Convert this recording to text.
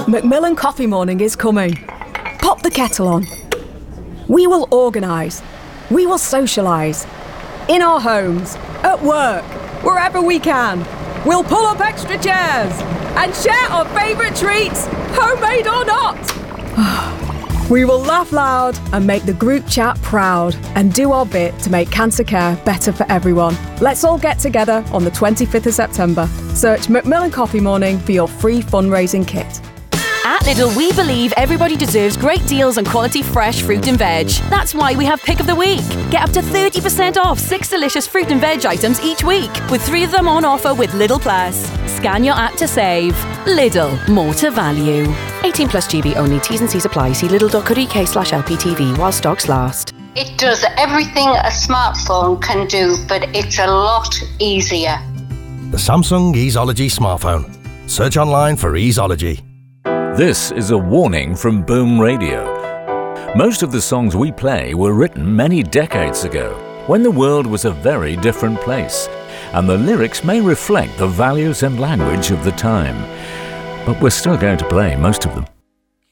Macmillan Coffee Morning is coming. Pop the kettle on. We will organise. We will socialise. In our homes, at work, wherever we can. We'll pull up extra chairs and share our favourite treats, homemade or not. We will laugh loud and make the group chat proud and do our bit to make cancer care better for everyone. Let's all get together on the 25th of September. Search Macmillan Coffee Morning for your free fundraising kit. At Lidl, we believe everybody deserves great deals on quality fresh fruit and veg. That's why we have Pick of the Week. Get up to 30% off 6 delicious fruit and veg items each week, with 3 of them on offer with Lidl Plus. Scan your app to save. Lidl, more to value. 18 plus GB only. T's and C's apply. See lidl.co.uk/LPTV while stocks last. It does everything a smartphone can do, but it's a lot easier. The Samsung Easeology smartphone. Search online for Easeology. This is a warning from Boom Radio. Most of the songs we play were written many decades ago, when the world was a very different place, and the lyrics may reflect the values and language of the time. But we're still going to play most of them.